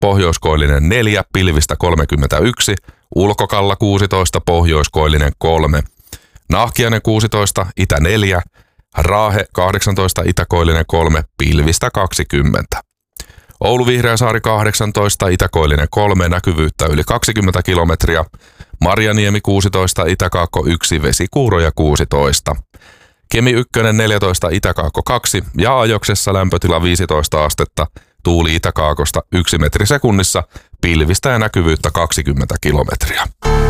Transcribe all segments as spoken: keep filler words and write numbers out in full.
pohjoiskoillinen neljä, pilvistä kolmekymmentäyksi, Ulkokalla kuusitoista, pohjoiskoillinen kolme, Nahkiainen kuusitoista, itä neljä, Raahe kahdeksantoista, itäkoillinen kolme, pilvistä kaksikymmentä. Oulu Vihreäsaari kahdeksantoista, itäkoillinen kolme, näkyvyyttä yli kaksikymmentä kilometriä, Marjaniemi kuusitoista, itäkaakko yksi, vesikuuroja kuusitoista. Kemi yksi neljätoista, itäkaakko kaksi ja Ajoksessa lämpötila viisitoista astetta, tuuli itäkaakosta yksi metri sekunnissa, pilvistä ja näkyvyyttä kaksikymmentä kilometriä.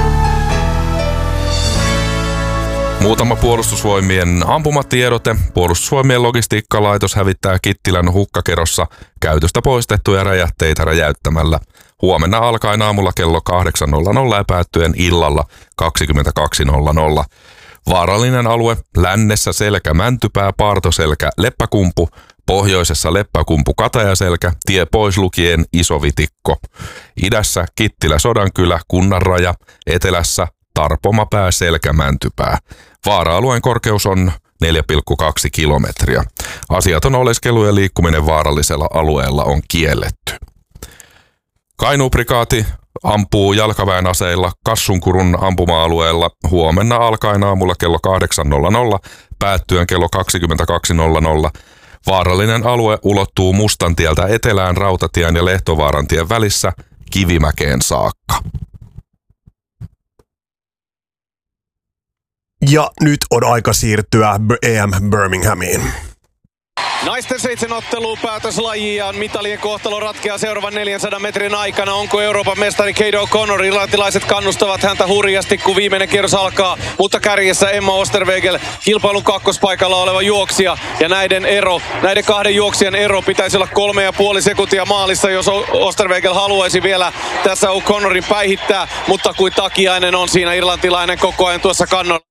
Muutama puolustusvoimien ampumatiedote. Puolustusvoimien logistiikkalaitos hävittää Kittilän hukkakerossa käytöstä poistettuja räjähteitä räjäyttämällä. Huomenna alkaen aamulla kello kahdeksan nolla nolla ja päättyen illalla kaksikymmentäkaksi nolla nolla. Vaarallinen alue lännessä Selkä, Mäntypää, Paartoselkä, Leppäkumpu, pohjoisessa Leppäkumpu, Katajaselkä, tie pois lukien Isovitikko. Idässä Kittilä, Sodankylä, Kunnanraja, etelässä Tarpomapää, Selkä, Mäntypää. Vaara-alueen korkeus on neljä pilkku kaksi kilometriä. Asiaton oleskelu ja liikkuminen vaarallisella alueella on kielletty. Kainuuprikaati ampuu jalkaväen aseilla Kassunkurun ampuma-alueella huomenna alkaen aamulla kello kahdeksan nolla nolla, päättyen kello kaksikymmentäkaksi nolla nolla. Vaarallinen alue ulottuu Mustantieltä etelään Rautatien ja Lehtovaarantien välissä Kivimäkeen saakka. Ja nyt on aika siirtyä E M Birminghamiin. Naisten seitsemän ottelua päätöslaji ja mitalien kohtalo ratkeaa seuraavan neljänsadan metrin aikana. Onko Euroopan mestari Kade O'Connor? Irlantilaiset kannustavat häntä hurjasti, kun viimeinen kierros alkaa. Mutta kärjessä Emma Oosterwegel, kilpailun kakkospaikalla oleva juoksija. Ja näiden ero, näiden kahden juoksijan ero pitäisi olla kolme ja puoli sekuntia maalissa, jos Oosterwegel haluaisi vielä tässä O'Connorin päihittää. Mutta kuin takiainen on siinä irlantilainen koko ajan tuossa kannolla.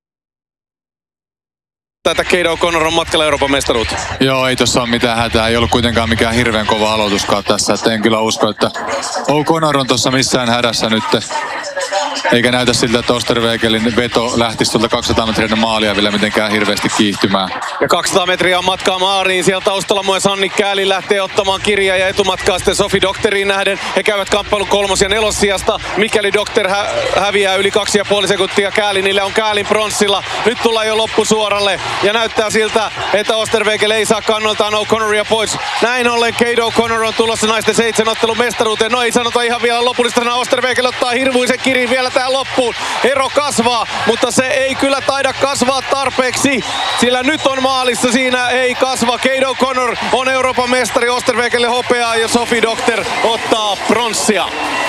Tätä Kade O'Connor on matkalla Euroopan mestaruuteen. Joo, ei tossa ole mitään hätää. Ei ollut kuitenkaan mikään hirveän kova aloituskaan tässä. Et en kyllä usko, että O'Connor on tossa missään hädässä nyt. Eikä näytä siltä, että Oosterwegelin veto lähtisi tuolta kaksisataa metriä maalia vielä mitenkään hirveästi kiihtymään. Ja kaksisataa metriä on matkaa maariin. Siellä taustalla myös Anni Kääli lähtee ottamaan kirjaa ja etumatkaa sitten Sofi Dokteriin nähden. He käyvät kamppailun kolmos- ja nelossijasta. Mikäli Dokter hä- häviää yli kaksi ja puoli sekuntia Käälinille, on Käälin pronssilla. Nyt tullaan jo loppusuoralle. Ja näyttää siltä, että Oosterwegel ei saa kannaltaan O'Connoria pois. Näin ollen Kade O'Connor on tulossa naisten seitsemän ottelun mestaruuteen. No ei sanota ihan vielä lopullista. Oosterwegel ottaa hirmuisen kirin vielä tähän loppuun. Ero kasvaa, mutta se ei kyllä taida kasvaa tarpeeksi. Sillä nyt on maalissa, siinä ei kasva. Kade O'Connor on Euroopan mestari, Oosterwegel hopeaa ja Sofi Dokter ottaa pronssia.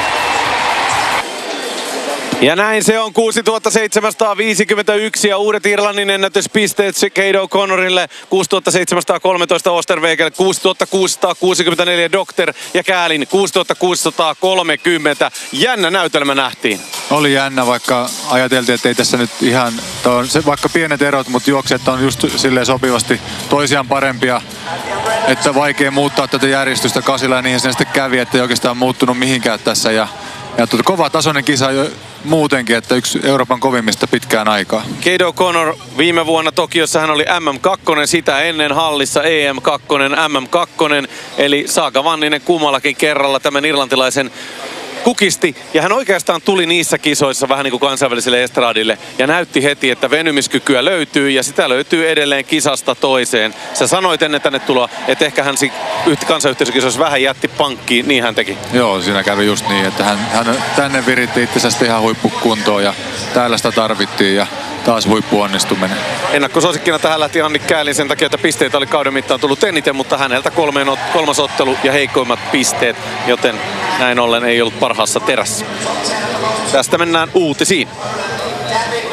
Ja näin se on kuusituhatta seitsemänsataaviisikymmentäyksi ja uudet Irlannin ennätyspisteet Kade O'Connorille. kuusituhatta seitsemänsataakolmetoista Oosterwegel, kuusituhatta kuusisataakuusikymmentäneljä Dokter ja Käälin kuusituhatta kuusisataakolmekymmentä. Jännä näytelmä nähtiin. Oli jännä, vaikka ajateltiin, että ei tässä nyt ihan, on se, vaikka pienet erot, mutta juokset on just silleen sopivasti toisiaan parempia. Että vaikea muuttaa tätä järjestystä Kasilla ja niihin sen sitten kävi, että ei oikeastaan muuttunut mihinkään tässä. Ja, ja tuota, kova tasoinen kisa jo muutenkin, että yksi Euroopan kovimmista pitkään aikaa. Kade O'Connor viime vuonna Tokiossa hän oli M M kaksi, sitä ennen hallissa E M kaksi, M M kaksi, eli Saga Vanninen kummallakin kerralla tämän irlantilaisen kukisti. Ja hän oikeastaan tuli niissä kisoissa vähän niin kuin kansainväliselle estradille ja näytti heti, että venymiskykyä löytyy ja sitä löytyy edelleen kisasta toiseen. Sä sanoit ennen tänne tuloa, että ehkä hän kansanyhteisökisoissa vähän jätti pankkiin, niin hän teki. Joo, siinä kävi just niin, että hän, hän tänne viritti itsensä ihan huippukuntoon ja täällä sitä tarvittiin ja taas huippuonnistuminen. Ennakkosuosikkina tähän lähti Anni Käälin sen takia, että pisteitä oli kauden mittaan tullut eniten, mutta häneltä kolmeen, kolmas ottelu ja heikoimmat pisteet, joten näin ollen ei ollut parhaassa terässä. Tästä mennään uutisiin.